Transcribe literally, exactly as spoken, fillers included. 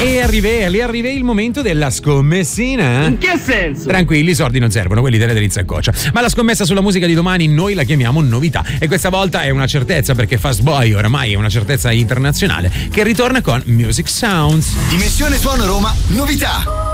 E arrivé, lì arrivé il momento della scommessina. In che senso? Tranquilli, i soldi non servono, quelli delle drizze a coccia. Ma la scommessa sulla musica di domani noi la chiamiamo novità. E questa volta è una certezza, perché Fast Boy oramai è una certezza internazionale, che ritorna con Music Sounds. Dimensione Suono Roma, novità.